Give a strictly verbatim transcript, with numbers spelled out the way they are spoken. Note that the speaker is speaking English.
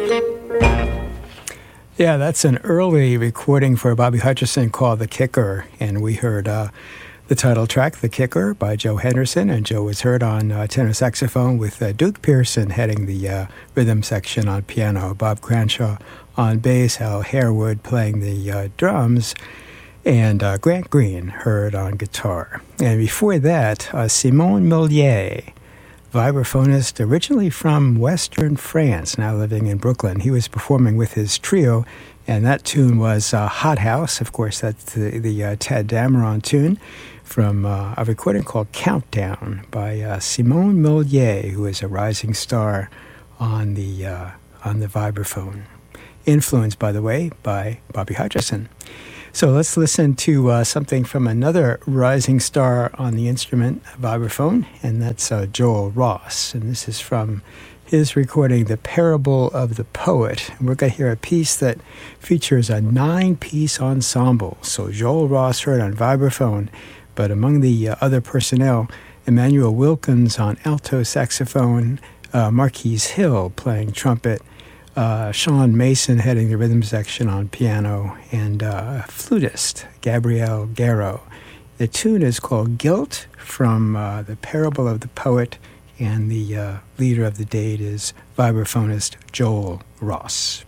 Yeah, that's an early recording for Bobby Hutcherson called The Kicker, and we heard uh, the title track, The Kicker, by Joe Henderson, and Joe was heard on uh, tenor saxophone with uh, Duke Pearson heading the uh, rhythm section on piano, Bob Cranshaw on bass, Al Harewood playing the uh, drums, and uh, Grant Green heard on guitar. And before that, uh, Simon Millier, vibraphonist originally from Western France, now living in Brooklyn. He was performing with his trio, and that tune was uh, Hot House. Of course, that's the, the uh, Tad Dameron tune from uh, a recording called Countdown by uh, Simon Millier, who is a rising star on the, uh, on the vibraphone. Influenced, by the way, by Bobby Hutcherson. So let's listen to uh, something from another rising star on the instrument, vibraphone, and that's uh, Joel Ross. And this is from his recording, The Parable of the Poet. And we're going to hear a piece that features a nine-piece ensemble. So Joel Ross heard on vibraphone, but among the uh, other personnel, Emmanuel Wilkins on alto saxophone, uh, Marquise Hill playing trumpet, Uh, Sean Mason heading the rhythm section on piano, and uh, flutist Gabrielle Garrow. The tune is called Guilt from uh, The Parable of the Poet, and the uh, leader of the date is vibraphonist Joel Ross.